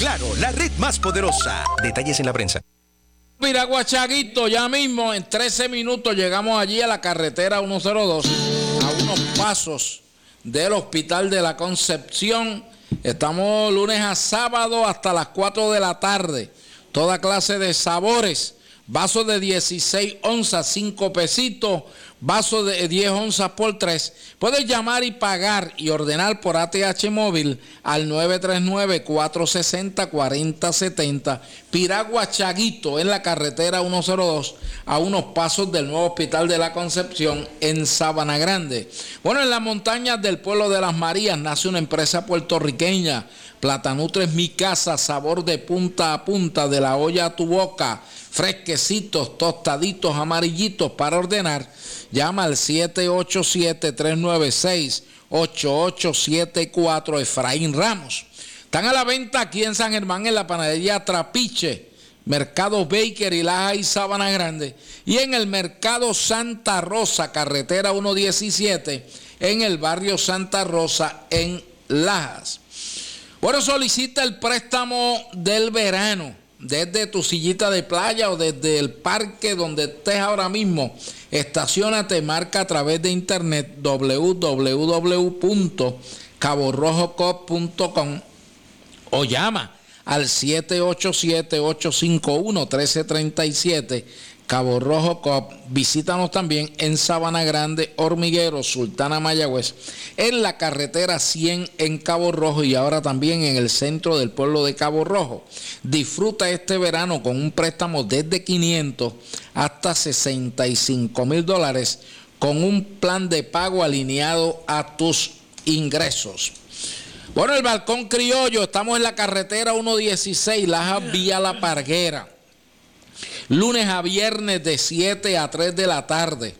Claro, la red más poderosa. Detalles en la prensa. Piragua Chaguito, ya mismo en 13 minutos llegamos allí a la carretera 102, a unos pasos del Hospital de la Concepción. Estamos lunes a sábado hasta las 4 de la tarde. Toda clase de sabores. Vasos de 16 onzas, 5 pesitos. Vasos de 10 onzas por 3. Puedes llamar y pagar y ordenar por ATH móvil al 939-460-4070. Piragua Chaguito en la carretera 102 a unos pasos del nuevo Hospital de la Concepción en Sabana Grande. Bueno, en las montañas del pueblo de Las Marías nace una empresa puertorriqueña. Platanutre es mi casa, sabor de punta a punta, de la olla a tu boca. Fresquecitos, tostaditos, amarillitos para ordenar. Llama al 787-396-8874 Efraín Ramos. Están a la venta aquí en San Germán en la panadería Trapiche, Mercado Baker y Lajas y Sabana Grande. Y en el Mercado Santa Rosa, carretera 117, en el barrio Santa Rosa, en Lajas. Bueno, solicita el préstamo del verano desde tu sillita de playa o desde el parque donde estés ahora mismo. Estaciónate, marca a través de internet www.caborrojocop.com o llama al 787-851-1337 Cabo Rojo Cop. Visítanos también en Sabana Grande, Hormiguero, Sultana, Mayagüez, en la carretera 100 en Cabo Rojo y ahora también en el centro del pueblo de Cabo Rojo. Disfruta este verano con un préstamo desde 500 hasta $65,000 con un plan de pago alineado a tus ingresos. Bueno, el Balcón Criollo, estamos en la carretera 116, Lajas vía La Parguera. Lunes a viernes de 7 a 3 de la tarde.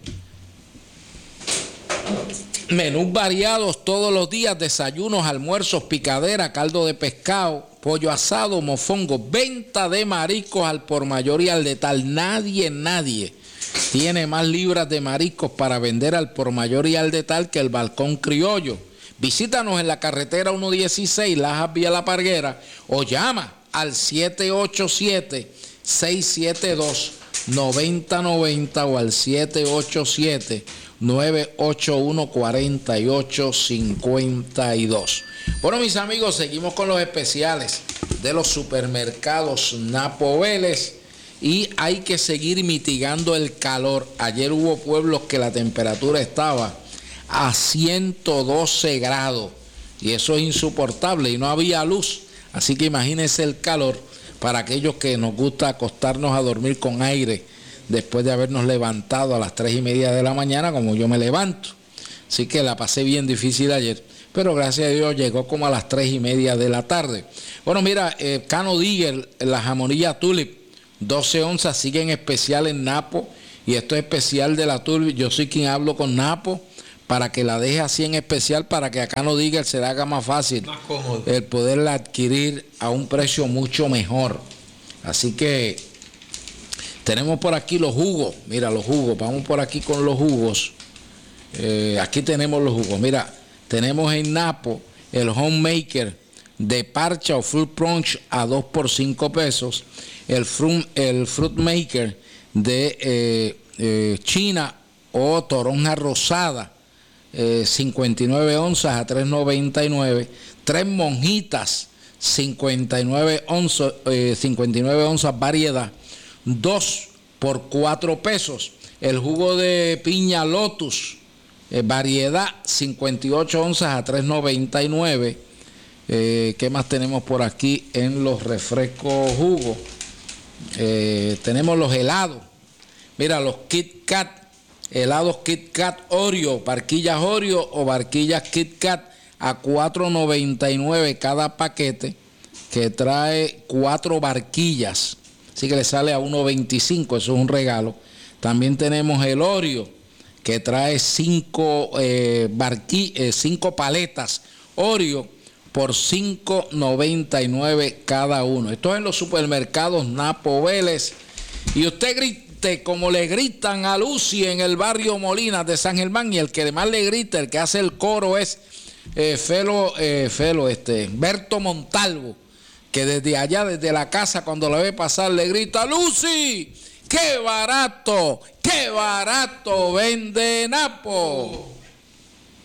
Menús variados todos los días, desayunos, almuerzos, picadera, caldo de pescado, pollo asado, mofongo, venta de mariscos al por mayor y al detal. Nadie tiene más libras de mariscos para vender al por mayor y al detal que el Balcón Criollo. Visítanos en la carretera 116, Lajas vía La Parguera, o llama al 787-672-9090 o al 787-981-4852. Bueno, mis amigos, seguimos con los especiales de los supermercados Napo Vélez y hay que seguir mitigando el calor. Ayer hubo pueblos que la temperatura estaba a 112 grados y eso es insoportable y no había luz, así que imagínense el calor para aquellos que nos gusta acostarnos a dormir con aire después de habernos levantado a las 3:30 de la mañana como yo me levanto. Así que la pasé bien difícil ayer, pero gracias a Dios llegó como a las 3:30 de la tarde. Bueno, mira, Cano Digger, la jamonilla Tulip, 12 onzas, sigue en especial en Napo, y esto es especial de la Tulip. Yo soy quien hablo con Napo para que la deje así en especial, para que a Cano Digger se le haga más fácil, más cómodo, el poderla adquirir a un precio mucho mejor. Así que tenemos por aquí los jugos. Mira, los jugos, vamos por aquí con los jugos. Aquí tenemos los jugos. Mira, tenemos en Napo el Homemaker de parcha o fruit punch a 2 por 5 pesos. El Fruit Maker de China o toronja rosada, 59 onzas a 3.99. 3 monjitas, 59 onzas variedad, 2 por 4 pesos. El jugo de piña Lotus, variedad, 58 onzas a 3.99. ¿Qué más tenemos por aquí en los refrescos jugos? Tenemos los helados. Mira, los Kit Kat, helados Kit Kat Oreo, barquillas Oreo o barquillas Kit Kat a 4.99 cada paquete, que trae 4 barquillas, así que le sale a 1.25, eso es un regalo. También tenemos el Oreo, que trae 5 paletas Oreo por 5.99 cada uno. Esto es en los supermercados Napo Vélez. Y usted grite como le gritan a Lucy en el barrio Molinas de San Germán, y el que más le grita, el que hace el coro es Berto Montalvo, que desde allá, desde la casa, cuando la ve pasar, le grita: ¡Lucy! ¡Qué barato! ¡Qué barato vende Napo!